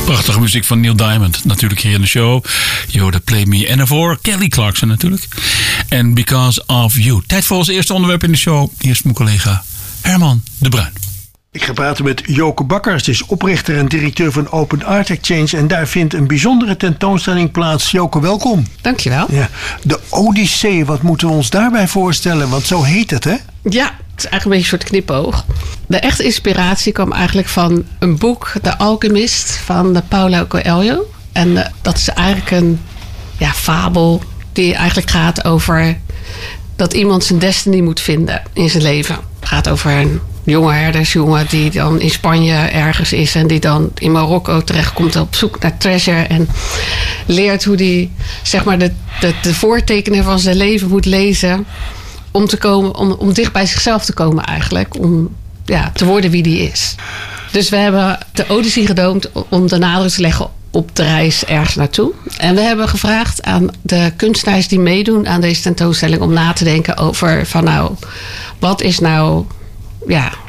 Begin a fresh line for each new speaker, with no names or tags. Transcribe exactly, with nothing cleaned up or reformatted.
Prachtige muziek van Neil Diamond. Natuurlijk hier in de show. Je hoorde Play Me. En daarvoor Kelly Clarkson natuurlijk. En Because of You. Tijd voor ons eerste onderwerp in de show. Hier is mijn collega Herman de Bruin.
Ik ga praten met Joke Bakker. Ze is oprichter en directeur van Open Art Exchange. En daar vindt een bijzondere tentoonstelling plaats. Joke, welkom.
Dankjewel.
Ja, de Odyssee, wat moeten we ons daarbij voorstellen? Want zo heet het, hè?
Ja, het is eigenlijk een beetje een soort knipoog. De echte inspiratie kwam eigenlijk van een boek, The Alchemist, van Paulo Coelho. En uh, dat is eigenlijk een ja, fabel die eigenlijk gaat over dat iemand zijn destiny moet vinden in zijn leven. Het gaat over een jonge herdersjongen die dan in Spanje ergens is en die dan in Marokko terechtkomt op zoek naar treasure en leert hoe hij zeg maar de, de, de voortekenen van zijn leven moet lezen om te komen, om, om dicht bij zichzelf te komen eigenlijk, om ja, te worden wie die is. Dus we hebben de Odyssee gedoomd om de nadruk te leggen op de reis ergens naartoe. En we hebben gevraagd aan de kunstenaars die meedoen aan deze tentoonstelling om na te denken over van nou, wat is nou ja,